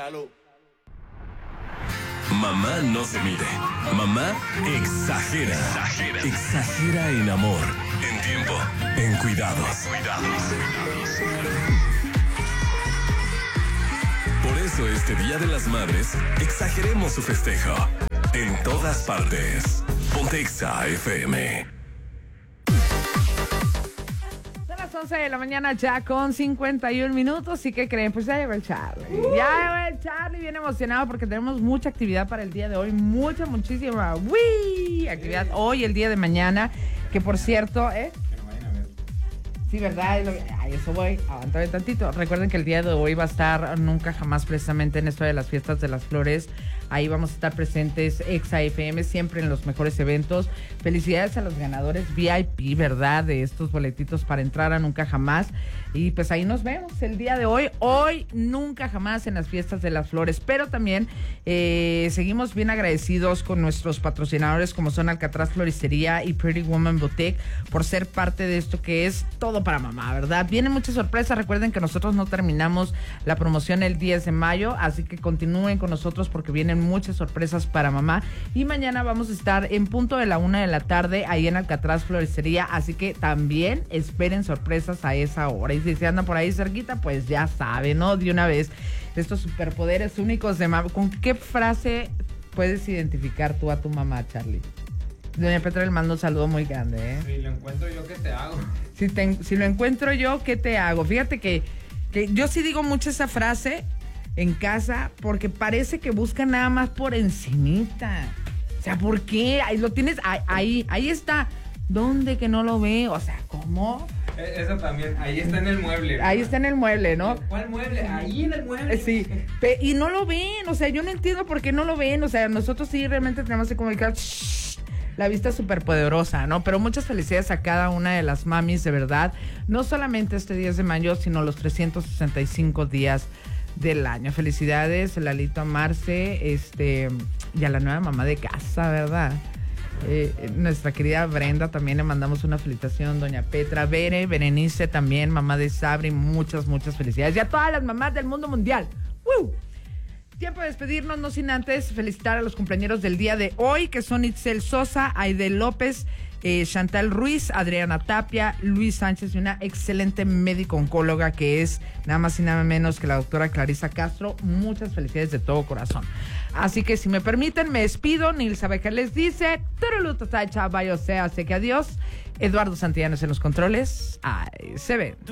Salud. Mamá no se mide. Mamá exagera. Exagera en amor, en tiempo, en cuidados. Por eso este Día de las Madres, exageremos su festejo. En todas partes. Ponte Exa FM. Son las 11 de la mañana ya con 51 minutos. ¿Y qué creen? Pues ya llegó el Charlie. Ya llegó el Charlie bien emocionado porque tenemos mucha actividad para el día de hoy. Muchísima. ¡Uy! Actividad hoy, el día de mañana. Que por cierto, sí, ¿verdad? A eso voy, aguántame tantito. Recuerden que el día de hoy va a estar Nunca Jamás precisamente en esto de las fiestas de las flores. Ahí vamos a estar presentes Exa FM, siempre en los mejores eventos. Felicidades a los ganadores VIP, ¿verdad? De estos boletitos para entrar a Nunca Jamás. Y pues ahí nos vemos el día de hoy. Hoy Nunca Jamás en las fiestas de las flores. Pero también seguimos bien agradecidos con nuestros patrocinadores como son Alcatraz Floristería y Pretty Woman Boutique por ser parte de esto que es todo para mamá, ¿verdad? Vienen muchas sorpresas. Recuerden que nosotros no terminamos la promoción el 10 de mayo, así que continúen con nosotros porque vienen muchas sorpresas para mamá. Y mañana vamos a estar en punto de la 1 de la tarde ahí en Alcatraz Floristería, así que también esperen sorpresas a esa hora. Y si se andan por ahí cerquita, pues ya saben, ¿no? De una vez, estos superpoderes únicos de mamá. ¿Con qué frase puedes identificar tú a tu mamá, Charlie? Doña Petra le mando un saludo muy grande, ¿eh? Si lo encuentro yo, ¿qué te hago? Si lo encuentro yo, ¿qué te hago? Fíjate que yo sí digo mucho esa frase en casa porque parece que buscan nada más por encimita. O sea, ¿por qué? Ahí lo tienes, ahí está. ¿Dónde que no lo ve? O sea, ¿cómo? Eso también, ahí está en el mueble. Ahí está en el mueble, ¿no? ¿Cuál mueble? Ahí en el mueble. Sí, y no lo ven, o sea, yo no entiendo por qué no lo ven. O sea, nosotros sí realmente tenemos que comunicar la vista súper poderosa, ¿no? Pero muchas felicidades a cada una de las mamis, de verdad. No solamente este 10 de mayo, sino los 365 días del año. Felicidades, Lalito, a Marce, y a la nueva mamá de casa, ¿verdad? Nuestra querida Brenda, también le mandamos una felicitación, doña Petra, Berenice también, mamá de Sabri, muchas felicidades. Y a todas las mamás del mundo mundial. ¡Woo! Tiempo de despedirnos, no sin antes felicitar a los cumpleaños del día de hoy, que son Itzel Sosa, Aide López, Chantal Ruiz, Adriana Tapia, Luis Sánchez y una excelente médico-oncóloga que es nada más y nada menos que la doctora Clarisa Castro. Muchas felicidades de todo corazón. Así que si me permiten, me despido. Nils Abeja les dice, turuluta, tacha, vaya, o sea, sé que adiós. Eduardo Santillanes en los controles. Ahí se ven.